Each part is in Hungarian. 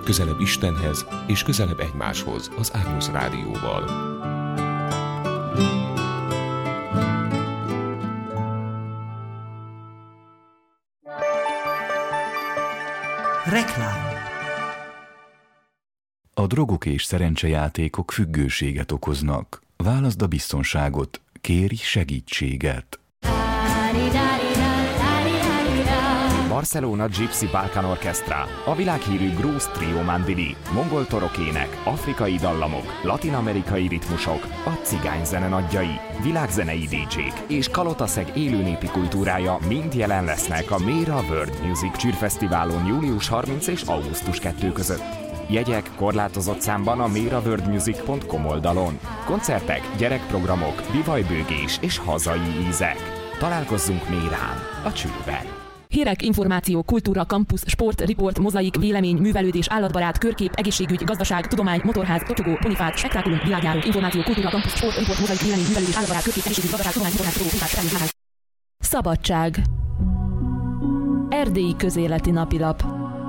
Közelebb Istenhez és közelebb egymáshoz az Ágnusz Rádióval. Reklám. A drogok és szerencsejátékok függőséget okoznak. Válaszd a biztonságot, kérj segítséget. Barcelona Gypsy Balkan Orchestra, a világhírű grúz trio mandili, mongol torokének, afrikai dallamok, latin-amerikai ritmusok, a cigányzene nagyjai, világzenei DJ-k és Kalotaszeg élőnépi kultúrája mind jelen lesznek a Mera World Music Csűrfesztiválon július 30 és augusztus 2 között. Jegyek korlátozott számban a meraworldmusic.com oldalon. Koncertek, gyerekprogramok, bivajbőgés és hazai ízek. Találkozzunk Mérán, a Csűrben. Hírek, információ, kultúra, kampusz, sport, riport, mozaik, vélemény, művelődés, állatbarát, körkép, egészségügy, gazdaság, tudomány, motorház, totyogó, ponifát, spektákulum, világjáró, információ, kultúra, kampusz, sport, riport, mozaik, vélemény, művelődés, állatbarát, körkép, egészségügy, gazdaság, tudomány, motorház, totyogó, ponifát, spektákulum. Szabadság. Erdélyi közéleti napilap.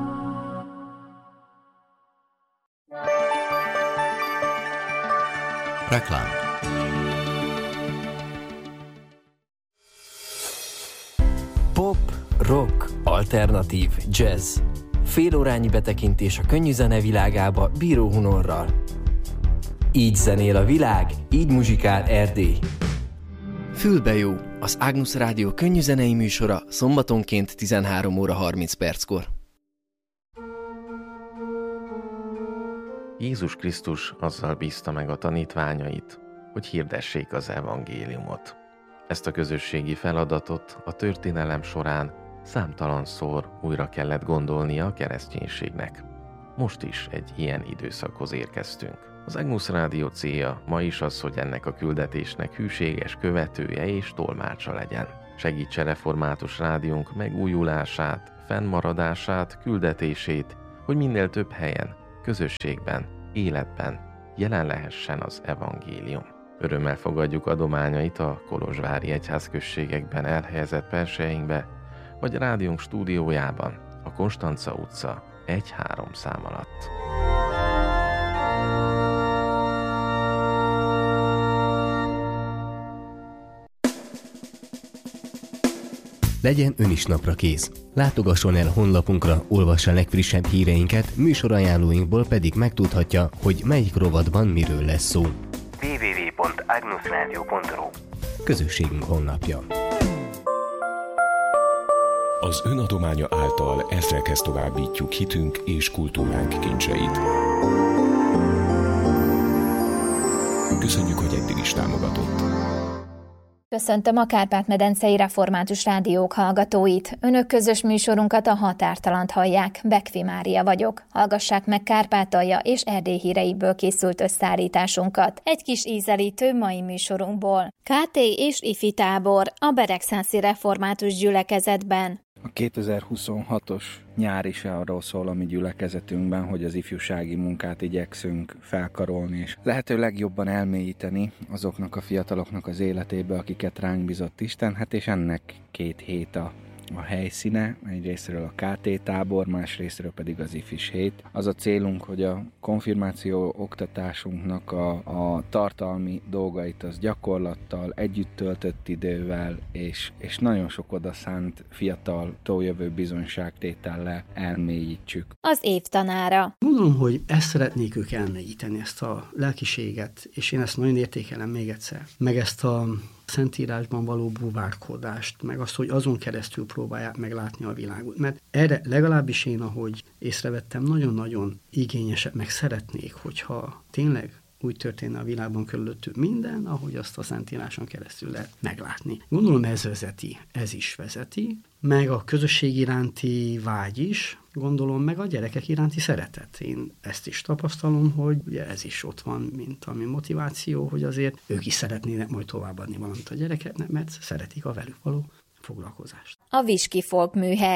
Reklám. Pop, rock, alternatív, jazz. Félórányi betekintés a könnyű zene világába Bíró Hunorral. Így zenél a világ, így muzsikál Erdély. Fülbe jó, az Ágnusz Rádió könnyű zenei műsora szombatonként 13 óra 30 perckor. Jézus Krisztus azzal bízta meg a tanítványait, hogy hirdessék az evangéliumot. Ezt a közösségi feladatot a történelem során számtalanszor újra kellett gondolnia a kereszténységnek. Most is egy ilyen időszakhoz érkeztünk. Az Ágnusz Rádió célja ma is az, hogy ennek a küldetésnek hűséges követője és tolmácsa legyen. Segítse református rádiónk megújulását, fennmaradását, küldetését, hogy minél több helyen, közösségben, életben jelen lehessen az evangélium. Örömmel fogadjuk adományait a kolozsvári egyházközségekben elhelyezett perseinkbe, vagy rádiónk stúdiójában, a Konstanca utca 1-3 szám alatt. Legyen ön is napra kész. Látogasson el honlapunkra, olvassa legfrissebb híreinket, műsorajánlóinkból pedig megtudhatja, hogy melyik rovatban miről lesz szó. www.agnusradio.ru Közösségünk honlapja. Az ön adománya által ezrekhez továbbítjuk hitünk és kultúránk kincseit. Köszönjük, hogy eddig is támogatott. Köszöntöm a Kárpát-medencei Református Rádiók hallgatóit. Önök közös műsorunkat, a Határtalant hallják. Bekvi Mária vagyok. Hallgassák meg Kárpátalja és Erdély híreiből készült összeállításunkat. Egy kis ízelítő mai műsorunkból. KT és ifi tábor a Beregszászi Református Gyülekezetben. A 2026-os nyár is arról szól a mi gyülekezetünkben, hogy az ifjúsági munkát igyekszünk felkarolni, és lehető legjobban elmélyíteni azoknak a fiataloknak az életébe, akiket ránk bizott Isten, és ennek 2 hét a helyszíne, egyrésztről a KT tábor, másrésztről pedig az ifis hét. Az a célunk, hogy a konfirmáció oktatásunknak a tartalmi dolgait az gyakorlattal, együtt töltött idővel, és nagyon sok odaszánt fiatal tójövő bizonyságtétellel elmélyítsük. Az év tanára. Gondolom, hogy ezt szeretnék ők elmélyíteni, ezt a lelkiséget, és én ezt nagyon értékelem még egyszer. Meg ezt a Szentírásban való búvárkodást, meg azt, hogy azon keresztül próbálják meglátni a világot. Mert erre legalábbis én, ahogy észrevettem, nagyon-nagyon igényesek, meg szeretnék, hogyha tényleg úgy történne a világban körülöttük minden, ahogy azt a Szentíráson keresztül lehet meglátni. Gondolom ez is vezeti, meg a közösség iránti vágy is, gondolom meg a gyerekek iránti szeretet. Én ezt is tapasztalom, hogy ugye ez is ott van, mint ami motiváció, hogy azért ők is szeretnének majd továbbadni valamit a gyerekeknek, mert szeretik a velük való foglalkozást. A Viski Folk műhely.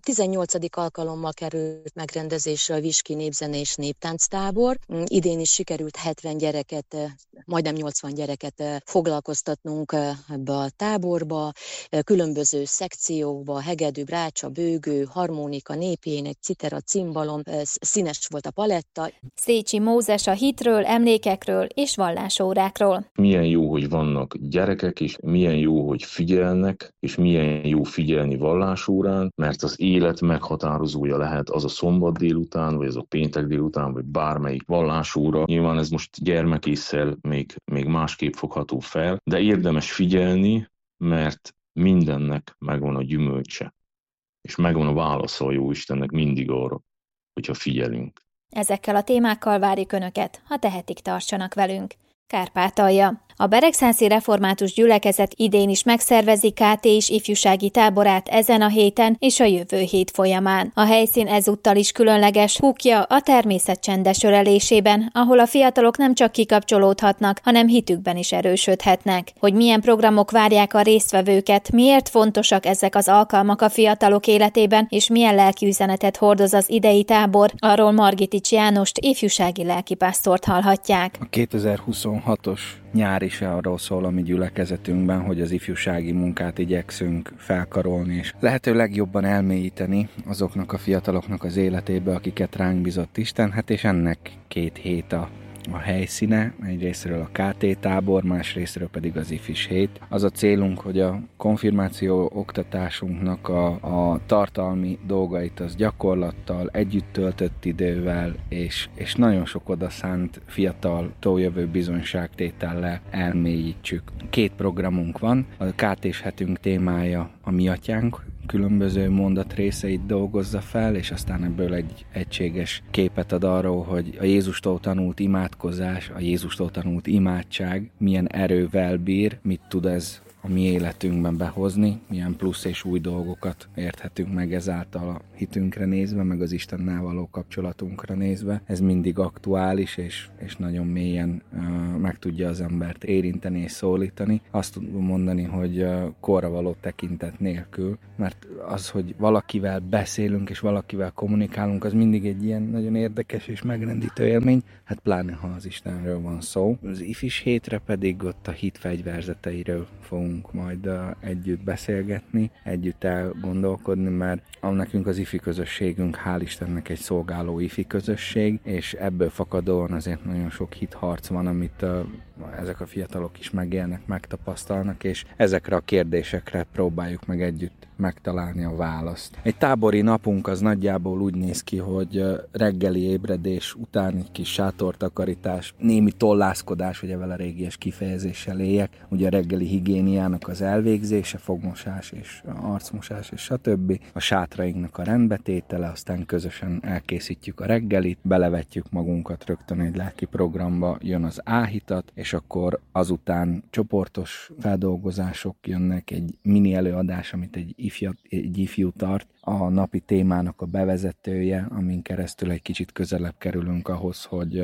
18. alkalommal került megrendezésre a Viski népzenés néptánctábor. Idén is sikerült 70 gyereket, majdnem 80 gyereket foglalkoztatnunk ebbe a táborba, különböző szekciókba, hegedű, brácsa, bőgő, harmonika, népének, citera, cimbalom, színes volt a paletta. Szécsi Mózes a hitről, emlékekről és vallásórákról. Milyen jó, hogy vannak gyerekek is, milyen jó, hogy figyelnek, és milyen jó figyelni vallásórán, mert az élet meghatározója lehet az a szombat délután, vagy az a péntek délután, vagy bármelyik vallásóra. Nyilván ez most gyermekésszel még másképp fogható fel, de érdemes figyelni, mert mindennek megvan a gyümölcse, és megvan a válasza a Jóistennek mindig arra, hogyha figyelünk. Ezekkel a témákkal várjuk Önöket, ha tehetik, tartsanak velünk. Kárpátalja. A Beregszászi Református Gyülekezet idén is megszervezi KT-s ifjúsági táborát ezen a héten és a jövő hét folyamán. A helyszín ezúttal is különleges, kukja a természet csendes ölelésében, ahol a fiatalok nem csak kikapcsolódhatnak, hanem hitükben is erősödhetnek. Hogy milyen programok várják a résztvevőket, miért fontosak ezek az alkalmak a fiatalok életében, és milyen lelki üzenetet hordoz az idei tábor, arról Margitics Jánost, ifjúsági lelkipásztort hallhatják. A 2026-os nyár is arról szól a mi gyülekezetünkben, hogy az ifjúsági munkát igyekszünk felkarolni, és lehető legjobban elmélyíteni azoknak a fiataloknak az életébe, akiket ránk bizott Isten, és ennek 2 hét a helyszíne, egyrésztről a KT tábor, másrésztről pedig az ifis hét. Az a célunk, hogy a konfirmáció oktatásunknak a tartalmi dolgait az gyakorlattal, együtt töltött idővel, és nagyon sok odaszánt fiatal tójövő bizonyságtétellel elmélyítsük. 2 programunk van, a KT-s hetünk témája a Mi Atyánk, különböző mondatrészeit dolgozza fel, és aztán ebből egy egységes képet ad arról, hogy a Jézustól tanult imádkozás, a Jézustól tanult imádság milyen erővel bír, mit tud ez a mi életünkben behozni, milyen plusz és új dolgokat érthetünk meg ezáltal a hitünkre nézve, meg az Istennel való kapcsolatunkra nézve. Ez mindig aktuális, és nagyon mélyen meg tudja az embert érinteni és szólítani. Azt tudom mondani, hogy korra való tekintet nélkül, mert az, hogy valakivel beszélünk és valakivel kommunikálunk, az mindig egy ilyen nagyon érdekes és megrendítő élmény, pláne ha az Istenről van szó. Az ifis hétre pedig ott a hit fegyverzeteiről fogunk majd együtt beszélgetni, együtt elgondolkodni, mert nekünk az ifi közösségünk, hál' Istennek egy szolgáló ifi közösség, és ebből fakadóan azért nagyon sok hitharc van, amit ezek a fiatalok is megélnek, megtapasztalnak, és ezekre a kérdésekre próbáljuk meg együtt megtalálni a választ. Egy tábori napunk az nagyjából úgy néz ki, hogy reggeli ébredés után egy kis sátortakarítás, némi tollászkodás, ugye vele régies kifejezéssel éljek, ugye a reggeli higiéniának az elvégzése, fogmosás és arcmosás és stb. A sátrainknak a rendbetétele, aztán közösen elkészítjük a reggelit, belevetjük magunkat rögtön egy lelki programba, jön az áhítat, és akkor azután csoportos feldolgozások jönnek, egy mini előadás, amit egy ifjú tart, a napi témának a bevezetője, amin keresztül egy kicsit közelebb kerülünk ahhoz, hogy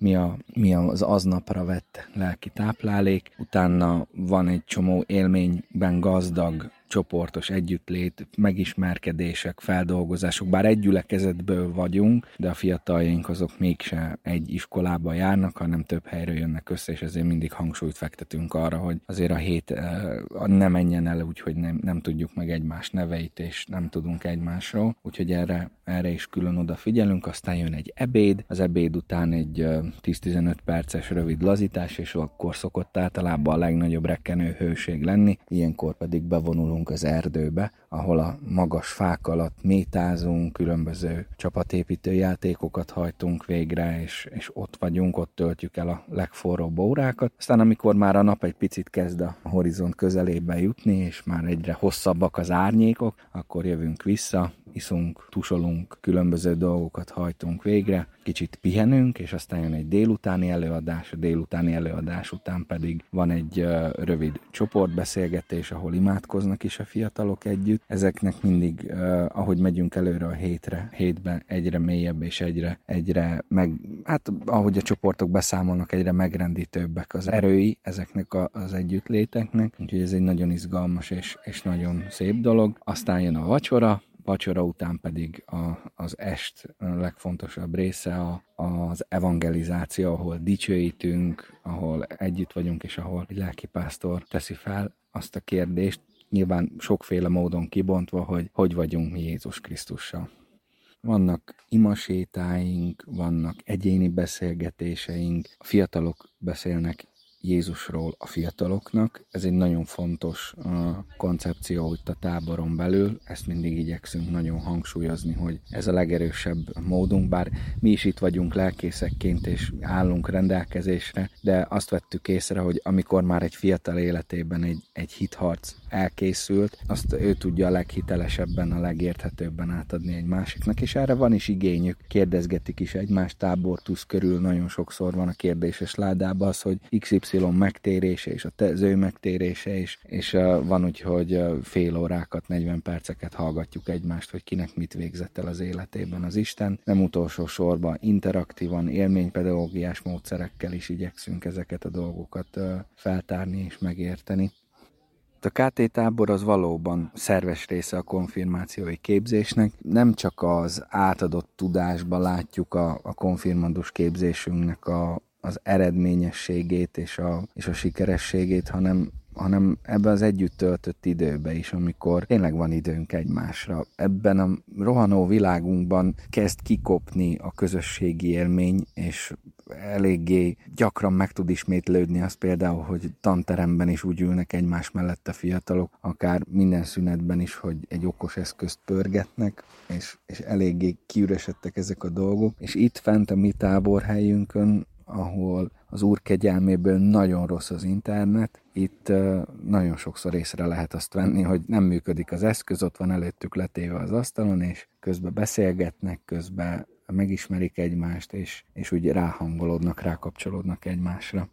mi az aznapra vett lelki táplálék. Utána van egy csomó élményben gazdag csoportos együttlét, megismerkedések, feldolgozások, bár egy gyülekezetből vagyunk, de a fiataljaink azok mégse egy iskolába járnak, hanem több helyről jönnek össze, és ezért mindig hangsúlyt fektetünk arra, hogy azért a hét ne menjen el úgy, hogy nem tudjuk meg egymás neveit, és nem tudunk egymásról, úgyhogy erre is külön odafigyelünk, aztán jön egy ebéd, az ebéd után egy 10-15 perces rövid lazítás, és akkor szokott általában a legnagyobb rekkenő hőség lenni, ilyenkor pedig bevonulunk az erdőbe, ahol a magas fák alatt métázunk, különböző csapatépítő játékokat hajtunk végre, és ott vagyunk, ott töltjük el a legforróbb órákat. Aztán amikor már a nap egy picit kezd a horizont közelébe jutni, és már egyre hosszabbak az árnyékok, akkor jövünk vissza, iszunk, tusolunk, különböző dolgokat hajtunk végre, kicsit pihenünk, és aztán jön egy délutáni előadás, a délutáni előadás után pedig van egy rövid csoportbeszélgetés, ahol imádkoznak is a fiatalok együtt. Ezeknek mindig, ahogy megyünk előre a hétben egyre mélyebb és egyre ahogy a csoportok beszámolnak, egyre megrendítőbbek az erői ezeknek az együttléteknek, úgyhogy ez egy nagyon izgalmas és nagyon szép dolog. Aztán jön a vacsora, vacsora után pedig az est a legfontosabb része az evangelizáció, ahol dicsőítünk, ahol együtt vagyunk, és ahol egy lelkipásztor teszi fel azt a kérdést, nyilván sokféle módon kibontva, hogy vagyunk mi Jézus Krisztussal. Vannak imasétáink, vannak egyéni beszélgetéseink, a fiatalok beszélnek Jézusról a fiataloknak. Ez egy nagyon fontos koncepció itt a táboron belül. Ezt mindig igyekszünk nagyon hangsúlyozni, hogy ez a legerősebb módunk, bár mi is itt vagyunk lelkészekként és állunk rendelkezésre, de azt vettük észre, hogy amikor már egy fiatal életében egy hitharc elkészült, azt ő tudja a leghitelesebben, a legérthetőbben átadni egy másiknak, és erre van is igényük. Kérdezgetik is egymást tábortusz körül, nagyon sokszor van a kérdéses ládában az, hogy XY megtérése és az ő megtérése is, és van úgy, hogy fél órákat, 40 perceket hallgatjuk egymást, hogy kinek mit végzett el az életében az Isten. Nem utolsó sorban interaktívan, élménypedagógiás módszerekkel is igyekszünk ezeket a dolgokat feltárni és megérteni. A KT tábor az valóban szerves része a konfirmációi képzésnek. Nem csak az átadott tudásban látjuk a konfirmandus képzésünknek az eredményességét és a sikerességét, hanem ebben az együtt töltött időben is, amikor tényleg van időnk egymásra. Ebben a rohanó világunkban kezd kikopni a közösségi élmény, és eléggé gyakran meg tud ismétlődni az például, hogy tanteremben is úgy ülnek egymás mellett a fiatalok, akár minden szünetben is, hogy egy okos eszközt pörgetnek, és eléggé kiüresedtek ezek a dolgok. És itt fent a mi táborhelyünkön, ahol az Úr kegyelméből nagyon rossz az internet, itt nagyon sokszor észre lehet azt venni, hogy nem működik az eszköz, ott van előttük letéve az asztalon, és közben beszélgetnek, közben megismerik egymást, és úgy ráhangolódnak, rákapcsolódnak egymásra.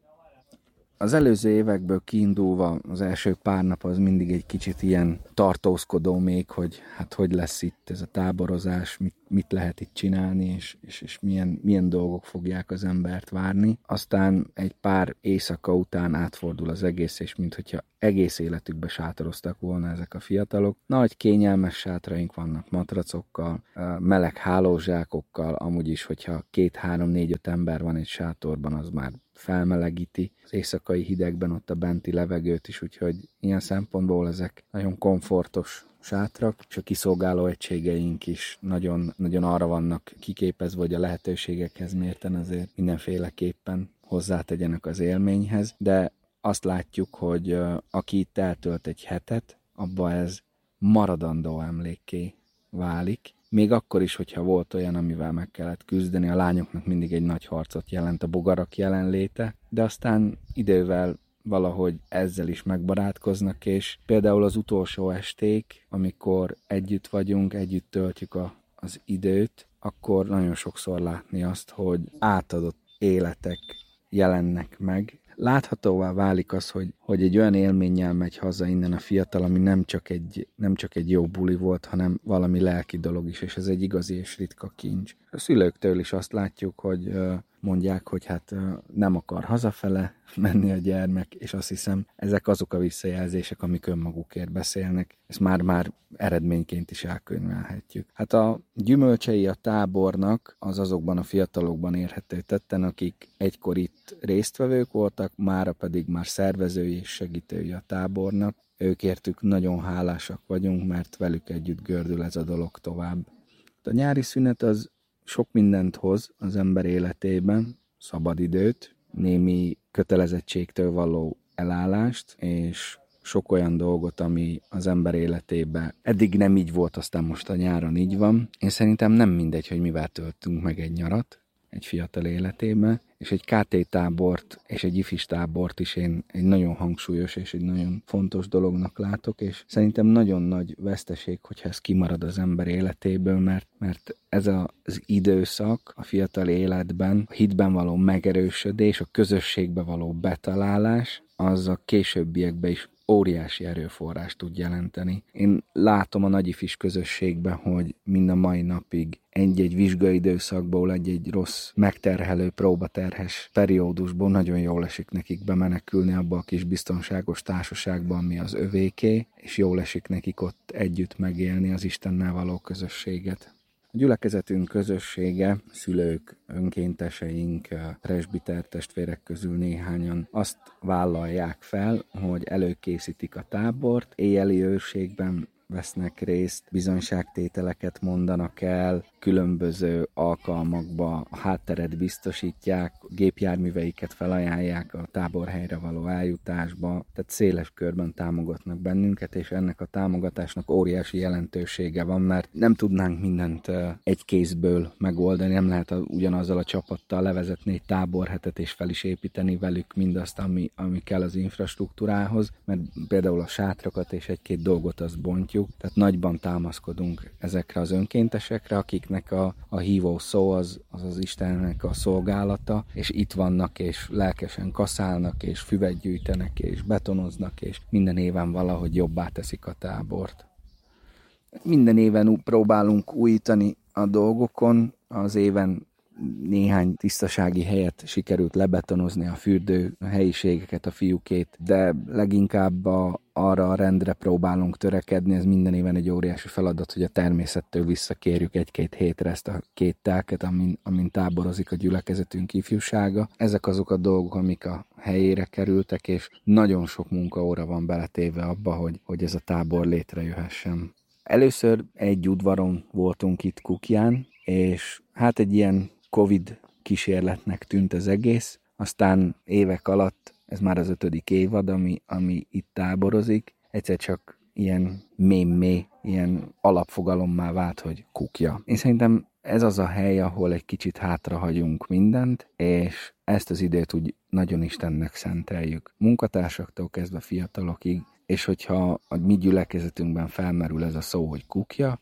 Az előző évekből kiindulva az első pár nap az mindig egy kicsit ilyen tartózkodó még, hogy hát hogy lesz itt ez a táborozás, mit lehet itt csinálni, és milyen dolgok fogják az embert várni. Aztán egy pár éjszaka után átfordul az egész, és minthogyha egész életükbe sátoroztak volna ezek a fiatalok. Nagy kényelmes sátraink vannak matracokkal, meleg hálózsákokkal, amúgy is, hogyha 2, 3, 4, 5 ember van egy sátorban, az már felmelegíti az éjszakai hidegben ott a benti levegőt is, úgyhogy ilyen szempontból ezek nagyon komfortos sátrak, és a kiszolgáló egységeink is nagyon, nagyon arra vannak kiképezve, hogy a lehetőségekhez mérten azért mindenféleképpen hozzátegyenek az élményhez, de azt látjuk, hogy aki itt eltölt egy hetet, abba ez maradandó emlékké válik. Még akkor is, hogyha volt olyan, amivel meg kellett küzdeni, a lányoknak mindig egy nagy harcot jelent a bogarak jelenléte, de aztán idővel valahogy ezzel is megbarátkoznak, és például az utolsó esték, amikor együtt vagyunk, együtt töltjük az időt, akkor nagyon sokszor látni azt, hogy átadott életek jelennek meg. Láthatóvá válik az, hogy egy olyan élménnyel megy haza innen a fiatal, ami nem csak egy jó buli volt, hanem valami lelki dolog is, és ez egy igazi és ritka kincs. A szülőktől is azt látjuk, hogy mondják, hogy hát nem akar hazafele menni a gyermek, és azt hiszem, ezek azok a visszajelzések, amik önmagukért beszélnek. Ezt már eredményként is elkönyvelhetjük. Hát a gyümölcsei a tábornak az azokban a fiatalokban érhető tetten, akik egykor itt résztvevők voltak, mára pedig már szervezői és segítői a tábornak. Őkértük nagyon hálásak vagyunk, mert velük együtt gördül ez a dolog tovább. A nyári szünet az sok mindent hoz az ember életében, szabadidőt, némi kötelezettségtől való elállást, és sok olyan dolgot, ami az ember életében eddig nem így volt, aztán most a nyáron így van. Én szerintem nem mindegy, hogy mivel töltünk meg egy nyarat egy fiatal életében, és egy KT tábort és egy ifis tábort is én egy nagyon hangsúlyos és egy nagyon fontos dolognak látok, és szerintem nagyon nagy veszteség, hogyha ez kimarad az ember életéből, mert ez az időszak a fiatal életben, a hitben való megerősödés, a közösségbe való betalálás, az a későbbiekben is óriási erőforrást tud jelenteni. Én látom a nagyifis közösségben, hogy mind a mai napig egy-egy vizsgaidőszakból, egy-egy rossz, megterhelő, próbaterhes periódusból nagyon jól esik nekik bemenekülni abba a kis biztonságos társaságba, ami az övéké, és jól esik nekik ott együtt megélni az Istennel való közösséget. A gyülekezetünk közössége, szülők, önkénteseink, presbiter testvérek közül néhányan azt vállalják fel, hogy előkészítik a tábort, éjjeli őrségben vesznek részt, bizonyságtételeket mondanak el, különböző alkalmakba a hátteret biztosítják, gépjárműveiket felajánlják a táborhelyre való eljutásba, tehát széles körben támogatnak bennünket, és ennek a támogatásnak óriási jelentősége van, mert nem tudnánk mindent egy kézből megoldani, nem lehet ugyanazzal a csapattal levezetni egy táborhetet és fel is építeni velük mindazt, ami kell az infrastruktúrához, mert például a sátrakat és egy-két dolgot azt bontjuk, tehát nagyban támaszkodunk ezekre az önkéntesekre, akiknek a hívó szó az Istennek a szolgálata, és itt vannak, és lelkesen kaszálnak, és füvet gyűjtenek, és betonoznak, és minden éven valahogy jobbá teszik a tábort. Minden éven próbálunk újítani a dolgokon, az éven néhány tisztasági helyet sikerült lebetonozni, a fürdő helyiségeket, a fiúkét, de leginkább arra a rendre próbálunk törekedni, ez minden éven egy óriási feladat, hogy a természettől visszakérjük egy-két hétre ezt a két telket, amin táborozik a gyülekezetünk ifjúsága. Ezek azok a dolgok, amik a helyére kerültek, és nagyon sok munkaóra van beletéve abba, hogy ez a tábor létrejöhessen. Először egy udvaron voltunk itt Kukján, és hát egy ilyen Covid kísérletnek tűnt az egész, aztán évek alatt, ez már az 5. évad, ami itt táborozik, egyszer csak ilyen mémé, ilyen alapfogalommá vált, hogy Kukja. Én szerintem ez az a hely, ahol egy kicsit hátrahagyunk mindent, és ezt az időt úgy nagyon Istennek szenteljük. Munkatársaktól kezdve fiatalokig, és hogyha a mi gyülekezetünkben felmerül ez a szó, hogy Kukja,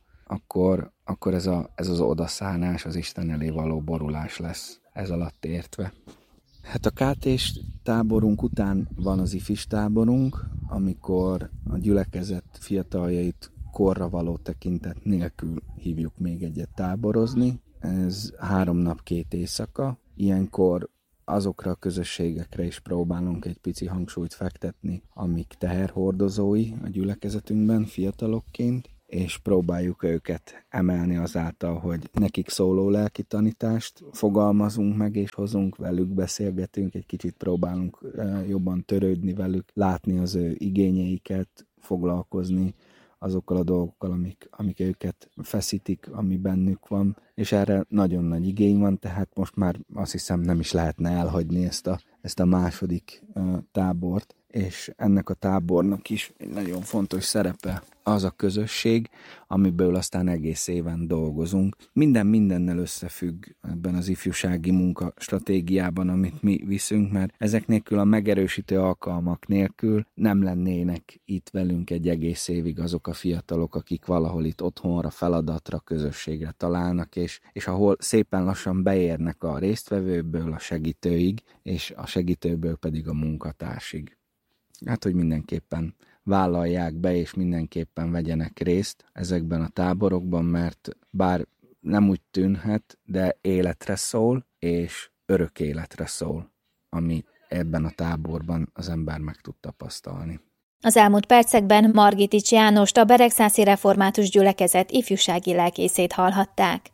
akkor ez az odaszánás, az Isten elé való borulás lesz ez alatt értve. Hát a KT-s táborunk után van az ifis táborunk, amikor a gyülekezet fiataljait korra való tekintet nélkül hívjuk még egyet táborozni. Ez 3 nap 2 éjszaka. Ilyenkor azokra a közösségekre is próbálunk egy pici hangsúlyt fektetni, amik teherhordozói a gyülekezetünkben fiatalokként, és próbáljuk őket emelni azáltal, hogy nekik szóló lelki tanítást fogalmazunk meg, és hozunk velük, beszélgetünk, egy kicsit próbálunk jobban törődni velük, látni az ő igényeiket, foglalkozni azokkal a dolgokkal, amik őket feszítik, ami bennük van, és erre nagyon nagy igény van, tehát most már azt hiszem nem is lehetne elhagyni ezt a második tábort, és ennek a tábornak is egy nagyon fontos szerepe az a közösség, amiből aztán egész éven dolgozunk. Minden mindennel összefügg ebben az ifjúsági munka stratégiában, amit mi viszünk, mert ezek nélkül, a megerősítő alkalmak nélkül nem lennének itt velünk egy egész évig azok a fiatalok, akik valahol itt otthonra, feladatra, közösségre találnak, és ahol szépen lassan beérnek a résztvevőből a segítőig, és a segítőből pedig a munkatársig. Hát, hogy mindenképpen vállalják be, és mindenképpen vegyenek részt ezekben a táborokban, mert bár nem úgy tűnhet, de életre szól, és örök életre szól, ami ebben a táborban az ember meg tud tapasztalni. Az elmúlt percekben Margitics Jánost, a Beregszászi Református Gyülekezet ifjúsági lelkészét hallhatták.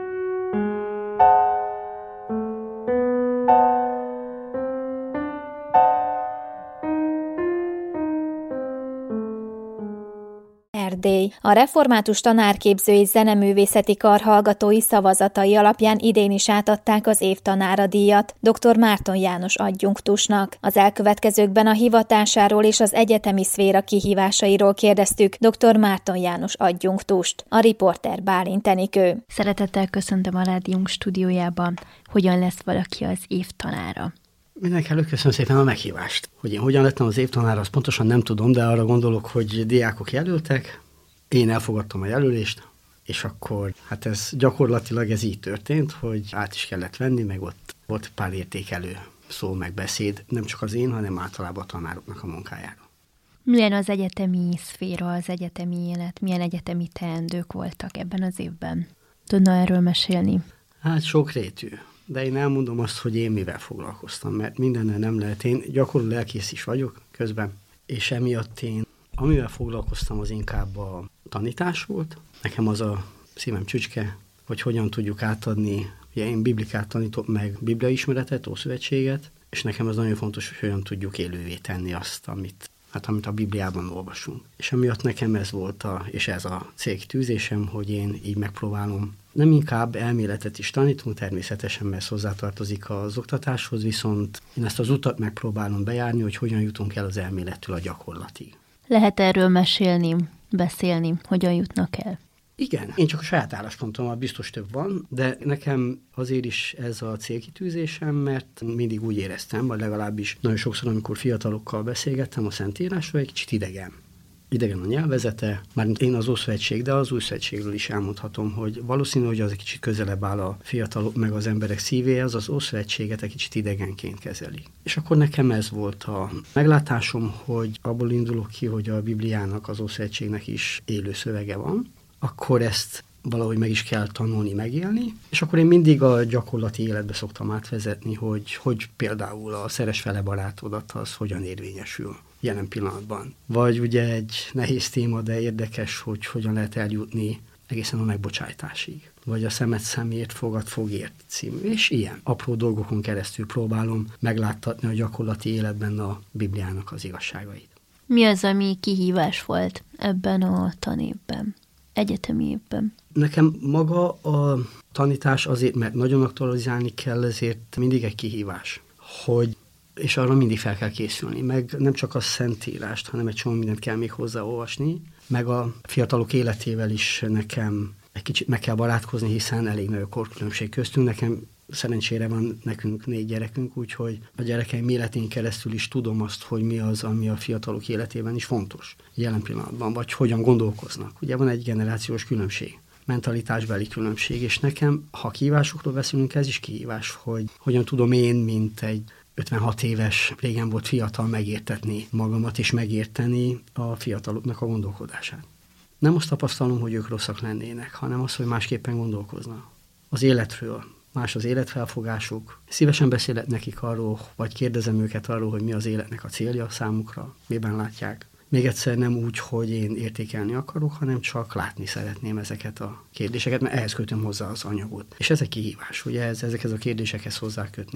Erdély. A Református Tanárképző és Zeneművészeti Kar hallgatói szavazatai alapján idén is átadták az év tanára díjat dr. Márton János adjunktusnak. Az elkövetkezőkben a hivatásáról és az egyetemi szféra kihívásairól kérdeztük dr. Márton János adjunktust. A riporter Bálint Enikő. Szeretettel köszöntöm a rádiónk stúdiójában. Hogyan lesz valaki az év tanára? Mindenkelőtt köszönöm szépen a meghívást. Hogy én hogyan lettem az évtanára, azt pontosan nem tudom, de arra gondolok, hogy diákok jelöltek, én elfogadtam a jelölést, és akkor hát ez gyakorlatilag ez így történt, hogy át is kellett venni, meg ott volt pár értékelő szó, meg beszéd, nem csak az én, hanem általában a tanároknak a munkájára. Milyen az egyetemi szféra, az egyetemi élet? Milyen egyetemi teendők voltak ebben az évben? Tudna erről mesélni? Hát sokrétű. De én elmondom azt, hogy én mivel foglalkoztam, mert mindennel nem lehet. Én gyakorló lelkész is vagyok közben, és emiatt én, amivel foglalkoztam, az inkább a tanítás volt. Nekem az a szívem csücske, hogy hogyan tudjuk átadni. Ugye én biblikát tanítok meg, bibliaismeretet, Ószövetséget, és nekem az nagyon fontos, hogy hogyan tudjuk élővé tenni azt, amit a Bibliában olvasunk. És emiatt nekem ez volt és ez a célkitűzésem, hogy én így megpróbálom nem inkább elméletet is tanítunk, természetesen, mert hozzátartozik az oktatáshoz, viszont én ezt az utat megpróbálom bejárni, hogy hogyan jutunk el az elmélettől a gyakorlatig. Lehet erről mesélni, beszélni, hogyan jutnak el? Igen, én csak a saját álláspontommal biztos több van, de nekem azért is ez a célkitűzésem, mert mindig úgy éreztem, vagy legalábbis nagyon sokszor, amikor fiatalokkal beszélgettem a Szentírásról, egy kicsit idegen a nyelvezete, mármint én az Ószövetség, de az Újszövetségről is elmondhatom, hogy valószínű, hogy az egy kicsit közelebb áll a fiatalok meg az emberek szívéhez, az Ószövetséget egy kicsit idegenként kezeli. És akkor nekem ez volt a meglátásom, hogy abból indulok ki, hogy a Bibliának, az Ószövetségnek is élő szövege van, akkor ezt valahogy meg is kell tanulni, megélni, és akkor én mindig a gyakorlati életbe szoktam átvezetni, hogy például a szeres fele barátodat az hogyan érvényesül jelen pillanatban. Vagy ugye egy nehéz téma, de érdekes, hogy hogyan lehet eljutni egészen a megbocsájtásig. Vagy a szemed szemért, fogad fogért című. És ilyen apró dolgokon keresztül próbálom megláttatni a gyakorlati életben a Bibliának az igazságait. Mi az, ami kihívás volt ebben a tanévben, egyetemi évben? Nekem maga a tanítás azért, mert nagyon aktualizálni kell, ezért mindig egy kihívás, és arra mindig fel kell készülni, meg nem csak a Szentírást, hanem egy csomó mindent kell még hozzáolvasni, meg a fiatalok életével is nekem egy kicsit meg kell barátkozni, hiszen elég nagy a korkülönbség köztünk. Nekem szerencsére van nekünk 4 gyerekünk, úgyhogy a gyerekeim életén keresztül is tudom azt, hogy mi az, ami a fiatalok életében is fontos jelen pillanatban, vagy hogyan gondolkoznak. Ugye van egy generációs különbség, mentalitásbeli különbség, és nekem, ha kihívásokról beszélünk, ez is kihívás, hogy hogyan tudom én, mint egy 56 éves, régen volt fiatal, megértetni magamat és megérteni a fiataloknak a gondolkodását. Nem azt tapasztalom, hogy ők rosszak lennének, hanem az, hogy másképpen gondolkoznak. Az életről, más az életfelfogásuk. Szívesen beszélek nekik arról, vagy kérdezem őket arról, hogy mi az életnek a célja számukra, miben látják. Még egyszer nem úgy, hogy én értékelni akarok, hanem csak látni szeretném ezeket a kérdéseket, mert ehhez kötöm hozzá az anyagot. És ez egy kihívás, ugye ezekhez a kérdésekhez hozzá kötni.